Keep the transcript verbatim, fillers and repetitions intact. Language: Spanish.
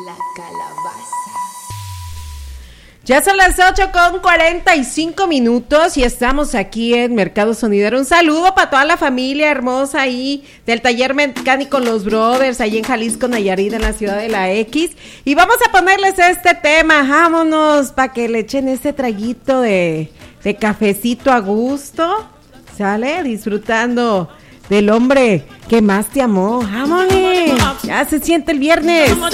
La calabaza. Ya son las ocho con cuarenta y cinco minutos y estamos aquí en Mercado Sonidero. Un saludo para toda la familia hermosa ahí del taller mecánico Los Brothers, ahí en Jalisco, Nayarit, en la ciudad de la X. Y vamos a ponerles este tema, vámonos, para que le echen este traguito de, de cafecito a gusto, ¿sale? Disfrutando del hombre que más te amó. ¡Vámonos! Ya se siente el viernes.